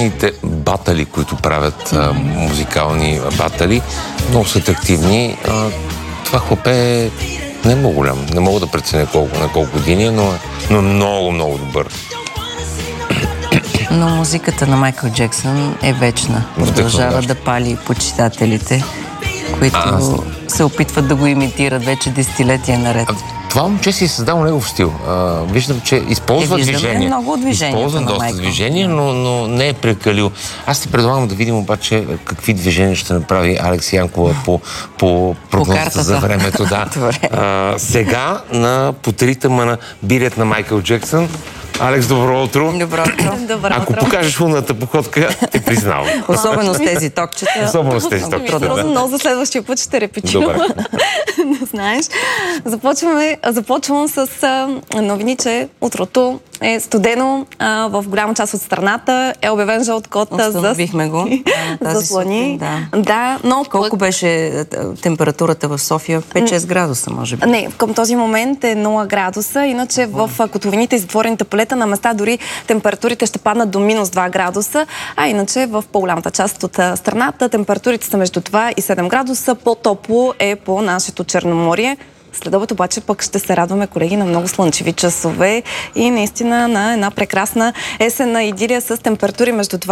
техните батали, които правят музикални батали, много са атрактивни. Това хлапе не е много голям. Не мога да преценя на колко години, но е много добър. Но музиката на Майкъл Джексън е вечна. Продължава да пали почитателите, които се опитват да го имитират вече десетилетия наред. Това момче си е създал негов стил. Виждам, че използва движение. Много движения. Използва доста движения, но не е прекалил. Аз ти предлагам да видим обаче какви движения ще направи Алекс Янкова по прогнозата за времето. Да. Сега по ритъма на билет на Майкъл Джексън. Алекс, добро утро. Добро утро. Ако покажеш лунната походка, те признавам. Особено с тези токчета. Особено с тези токчета, но за следващия път ще репетирам. Не знаеш. Започвам с новини, че утрото е студено в голяма част от страната. Е обявен жълт код за слани. Да, но колко беше температурата в София? 5-6 градуса, може би? Не, към този момент е 0 градуса. Иначе в котловините и затворените полета на места дори температурите ще паднат до минус 2 градуса, а иначе в по-голямата част от страната температурите са между 2 и 7 градуса. По-топло е по нашето Черноморие. Следобед обаче пък ще се радваме, колеги, на много слънчеви часове и наистина на една прекрасна есенна идилия с температури между 2